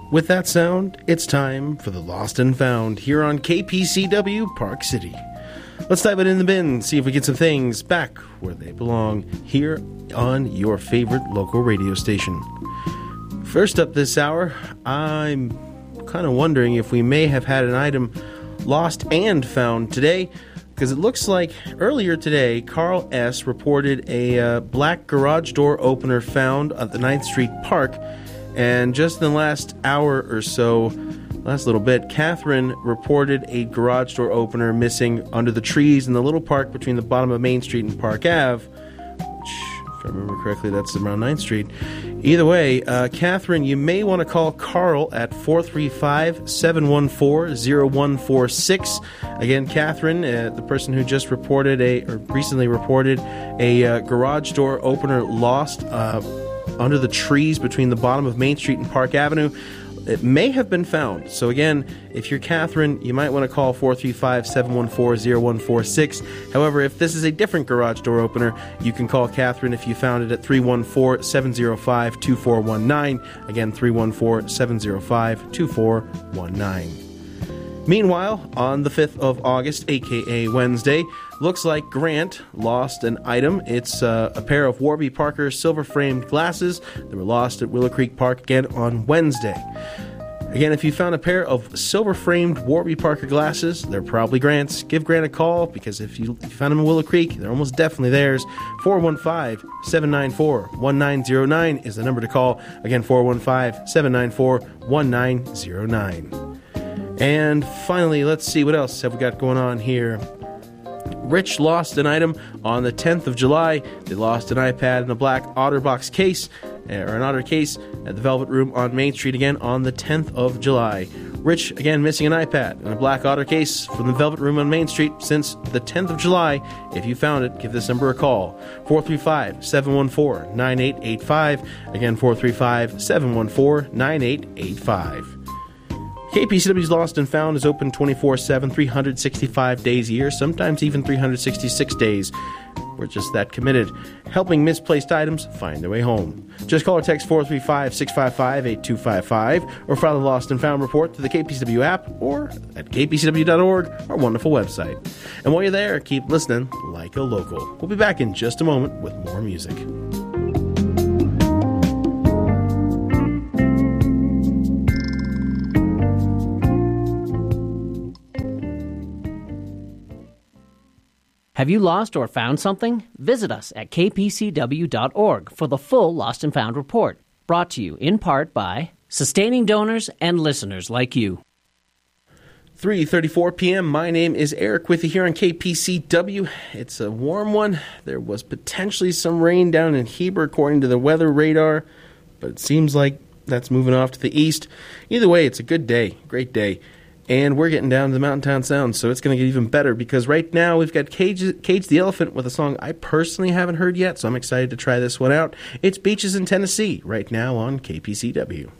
With that sound, it's time for the Lost and Found here on KPCW Park City. Let's dive it in the bin, see if we get some things back where they belong here on your favorite local radio station. First up this hour, I'm kind of wondering if we may have had an item lost and found today, because it looks like earlier today, Carl S. reported a black garage door opener found at the 9th Street Park. And just in the last hour or so, last little bit, Catherine reported a garage door opener missing under the trees in the little park between the bottom of Main Street and Park Ave, which, if I remember correctly, that's around 9th Street. Either way, Catherine, you may want to call Carl at 435-714-0146. Again, Catherine, the person who just recently reported a garage door opener lost under the trees between the bottom of Main Street and Park Avenue. It may have been found. So again, if you're Catherine, you might want to call 435-714-0146. However, if this is a different garage door opener, you can call Catherine if you found it at 314-705-2419. Again, 314-705-2419. Meanwhile, on the 5th of August, a.k.a. Wednesday, looks like Grant lost an item. It's a pair of Warby Parker silver-framed glasses that were lost at Willow Creek Park again on Wednesday. Again, if you found a pair of silver-framed Warby Parker glasses, they're probably Grant's. Give Grant a call, because if you found them in Willow Creek, they're almost definitely theirs. 415-794-1909 is the number to call. Again, 415-794-1909. And finally, let's see, what else have we got going on here? Rich lost an item on the 10th of July. They lost an iPad in a black OtterBox case, or an Otter case, at the Velvet Room on Main Street again on the 10th of July. Rich, again, missing an iPad and a black Otter case from the Velvet Room on Main Street since the 10th of July. If you found it, give this number a call. 435-714-9885. Again, 435-714-9885. KPCW's Lost and Found is open 24/7, 365 days a year, sometimes even 366 days. We're just that committed, helping misplaced items find their way home. Just call or text 435-655-8255 or file the Lost and Found report to the KPCW app or at kpcw.org, our wonderful website. And while you're there, keep listening like a local. We'll be back in just a moment with more music. Have you lost or found something? Visit us at kpcw.org for the full Lost and Found report, brought to you in part by sustaining donors and listeners like you. 3:34 p.m. My name is Eric with you here on KPCW. It's a warm one. There was potentially some rain down in Heber according to the weather radar, but it seems like that's moving off to the east. Either way, it's a good day, great day. And we're getting down to the Mountain Town Sound, so it's going to get even better, because right now we've got Cage the Elephant with a song I personally haven't heard yet, so I'm excited to try this one out. It's Beaches in Tennessee, right now on KPCW.